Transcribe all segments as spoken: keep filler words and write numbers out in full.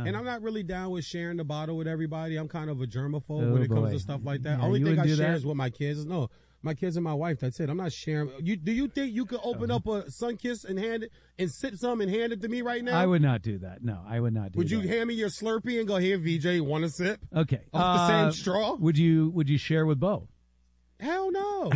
And I'm not really down with sharing the bottle with everybody. I'm kind of a germaphobe oh, when it boy. comes to stuff like that. Yeah, Only thing I share that? is with my kids. No, my kids and my wife. That's it. I'm not sharing. You do you think you could open oh. up a Sunkist and hand it and sip some and hand it to me right now? I would not do that. No, I would not do would that. Would you hand me your Slurpee and go, here, V J, want a sip? Okay. Off uh, the same straw? Would you Would you share with Bo? Hell no.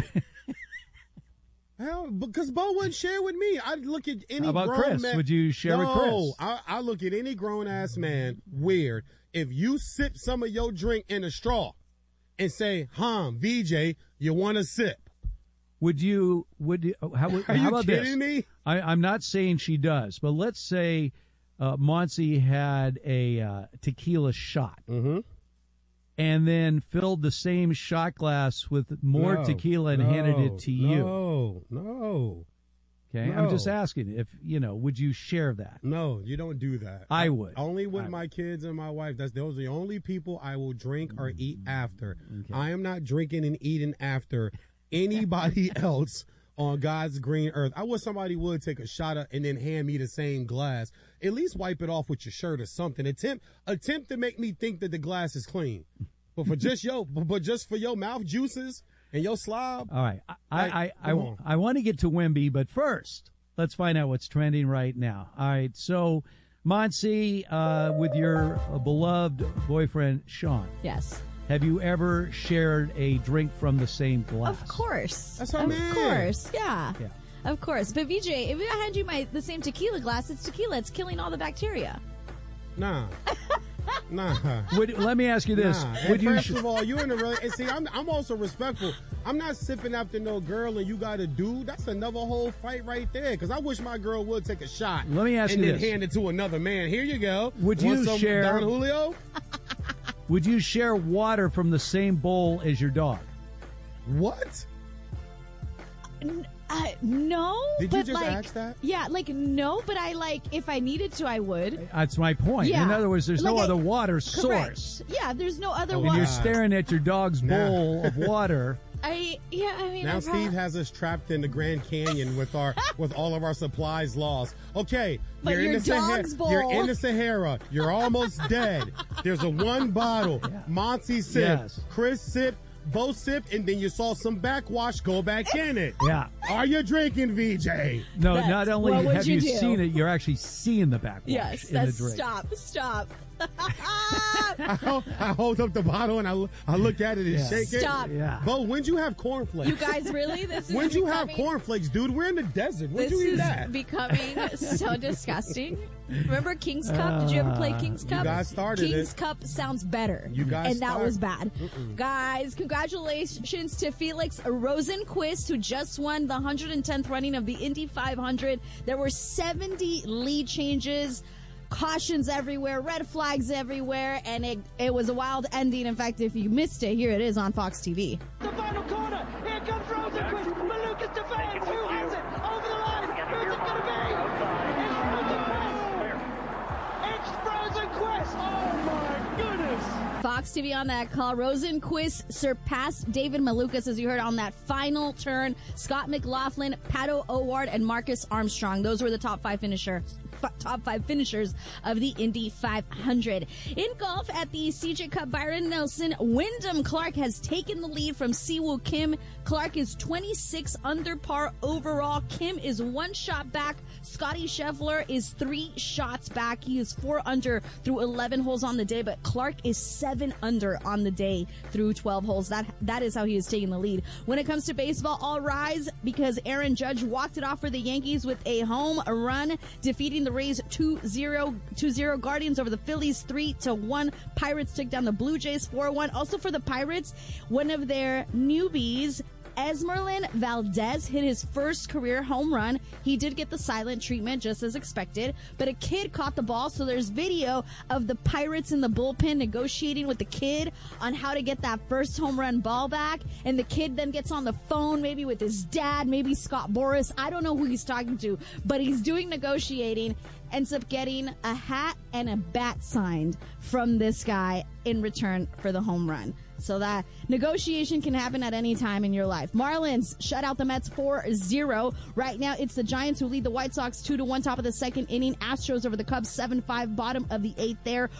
Hell, because Bo wouldn't share with me. I'd look at any How about grown Chris? man. Would you share no, with Chris? I, I look at any grown-ass man weird if you sip some of your drink in a straw and say, huh, V J, you want a sip? Would you, would you, how, Are how you about kidding this? me? I, I'm not saying she does, but let's say uh, Monty had a uh, tequila shot. Mm-hmm. And then filled the same shot glass with more no, tequila and no, handed it to you. No, no. Okay, no. I'm just asking if, you know, would you share that? No, you don't do that. I, I would. Only with I my would. kids and my wife. That's those are the only people I will drink or eat after. Okay. I am not drinking and eating after anybody else on God's green earth. I wish somebody would take a shot of, and then hand me the same glass. At least wipe it off with your shirt or something. Attempt attempt to make me think that the glass is clean. But for just yo, but just for your mouth juices and your slob. All right, I like, I I, I, I want to get to Wemby, but first let's find out what's trending right now. All right, so Monty, uh, with your uh, beloved boyfriend Sean. Yes. Have you ever shared a drink from the same glass? Of course. That's our Of man. course, yeah. Yeah. Of course. But V J, if I hand you my the same tequila glass, it's tequila. It's killing all the bacteria. Nah. Nah. Would, let me ask you this. Nah. Would And you first sh- of all, you in a really, and see, I'm, I'm also respectful. I'm not sipping after no girl and you got a dude. That's another whole fight right there. Because I wish my girl would take a shot. Let me ask and you then this. hand it to another man. Here you go. Would Want you some share- Don Julio? Would you share water from the same bowl as your dog? What? Uh, no. Did you but just like, ask that? Yeah, like no, but I like if I needed to, I would. That's my point. Yeah. In other words, there's Like no I- other water Correct. source. Yeah, there's no other Oh, And water. you're Nah. staring at your dog's Nah. bowl of water. I yeah, I mean, Now I Steve has us trapped in the Grand Canyon with our with all of our supplies lost. Okay, But you're your in the Sahara. dog's bowl- You're in the Sahara. You're almost dead. There's a one bottle. Yeah. Monty sip. Yes. Chris sip. Bo sip, and then you saw some backwash. Go back in it. Yeah. Are you drinking, V J? No, That's- not only what would have you you do? seen it, you're actually seeing the backwash Yes, in the that's drink. stop, stop. I hold, I hold up the bottle and I, look- I look at it and Yeah. shake it. Stop. Yeah. Bo, when'd you have cornflakes? You guys, really? This is When'd you have becoming- cornflakes, dude? We're in the desert. When'd This you eat is that? becoming so disgusting. Remember King's Cup? Did you ever play King's Cup? guys started King's it. Cup sounds better. You guys and that start- was bad. Guys, congratulations to Felix Rosenquist, who just won the one hundred tenth running of the Indy five hundred. There were seventy lead changes. Cautions everywhere, red flags everywhere, and it, it was a wild ending. In fact, if you missed it, here it is on Fox T V. The final corner. Here comes Rosenquist. Malukas defends. Who has it? Over the line. Who's it going to be? It's Rosenquist. It's Rosenquist. Oh my goodness. Fox T V on that call. Rosenquist surpassed David Malukas, as you heard, on that final turn. Scott McLaughlin, Pato O'Ward, and Marcus Armstrong. Those were the top five finishers. Top five finishers of the Indy five hundred. In golf at the C J Cup, Byron Nelson, Wyndham Clark has taken the lead from Siwoo Kim. Clark is twenty-six under par overall. Kim is one shot back. Scotty Scheffler is three shots back. He is four under through eleven holes on the day, but Clark is seven under on the day through twelve holes. That that is how he is taking the lead. When it comes to baseball, all rise, because Aaron Judge walked it off for the Yankees with a home run, defeating the Rays two zero. Guardians over the Phillies three to one. Pirates took down the Blue Jays four one. Also for the Pirates, one of their newbies, Esmeralyn Valdez, hit his first career home run. He did get the silent treatment, just as expected, but a kid caught the ball, so there's video of the Pirates in the bullpen negotiating with the kid on how to get that first home run ball back, and the kid then gets on the phone, maybe with his dad, maybe Scott Boras. I don't know who he's talking to, but he's doing negotiating, ends up getting a hat and a bat signed from this guy in return for the home run. So that negotiation can happen at any time in your life. Marlins shut out the Mets four zero. Right now, it's the Giants who lead the White Sox two to one, top of the second inning. Astros over the Cubs seven five, bottom of the eighth there.